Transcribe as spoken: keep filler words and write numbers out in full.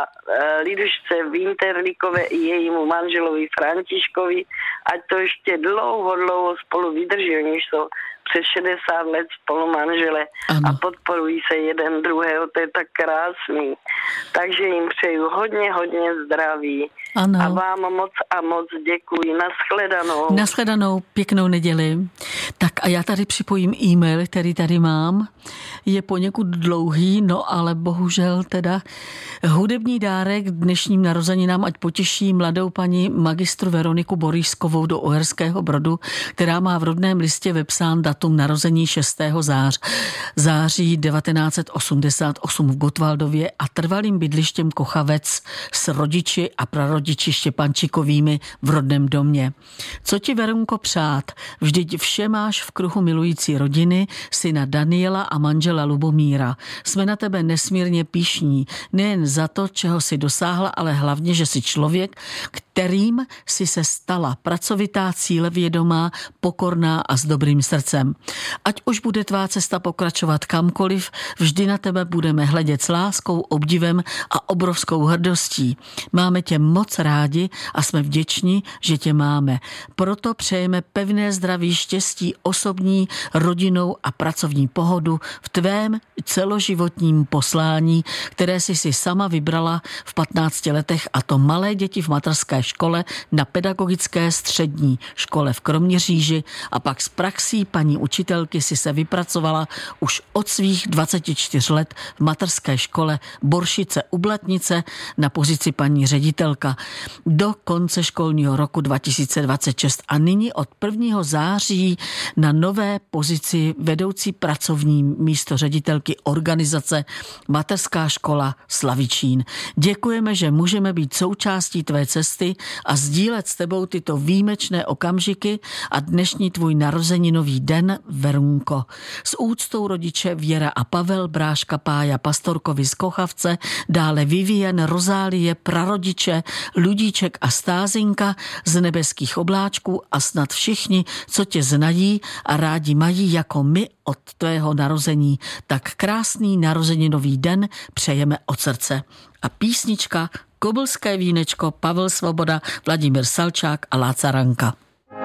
Lidušce Winterlikové i jejímu manželovi Františkovi, ať to ještě dlouho, dlouho spolu vydrží. Oni jsou přes šedesát let spolu manžele ano. a podporují se jeden druhého, to je tak krásný. Takže jim přeju hodně, hodně zdraví. Ano. A vám moc a moc děkuji. Nashledanou. Nashledanou, pěknou neděli. Tak a já tady připojím e-mail, který tady mám. Je poněkud dlouhý, no ale bohužel teda hudební dárek dnešním narozeninám, ať potěší mladou paní magistru Veroniku Borískovou do Uherského Brodu, která má v rodném listě vepsán datum narození šestého září devatenáct osmdesát osm v Gotwaldově a trvalým bydlištěm Kochavec s rodiči a prarodiči Štěpančikovými v rodném domě. Co ti, Veronko, přát? Vždyť vše máš v kruhu milující rodiny, syna Daniela a manžela Lubomíra. Jsme na tebe nesmírně pyšní, nejen za to, čeho si dosáhla, ale hlavně, že jsi člověk, kterým si se stala, pracovitá, cílevědomá, pokorná a s dobrým srdcem. Ať už bude tvá cesta pokračovat kamkoliv, vždy na tebe budeme hledět s láskou, obdivem a obrovskou hrdostí. Máme tě moc rádi a jsme vděční, že tě máme. Proto přejeme pevné zdraví, štěstí, osobní, rodinnou a pracovní pohodu v tvém celoživotním poslání, které jsi si sama vybrala v patnácti letech, a to malé děti v mateřské škole, na pedagogické střední škole v Kroměříži, a pak s praxí paní učitelky si se vypracovala už od svých dvaceti čtyř let v mateřské škole Boršice u Blatnice na pozici paní ředitelka do konce školního roku dva tisíce dvacet šest a nyní od prvního září na nové pozici vedoucí pracovní místo ředitelky organizace Mateřská škola Slavičín. Děkujeme, že můžeme být součástí tvé cesty a sdílet s tebou tyto výjimečné okamžiky a dnešní tvůj narozeninový den, Verunko. S úctou rodiče Věra a Pavel, bráška Pája Pastorkovi z Kochavce, dále Vivien, Rozálie, prarodiče, Ludíček a Stázinka z nebeských obláčků a snad všichni, co tě znají a rádi mají jako my od tvého narození. Tak krásný narozeninový den přejeme od srdce. A písnička Kobylské vínečko, Pavel Svoboda, Vladimír Salčák a Láca Ranka.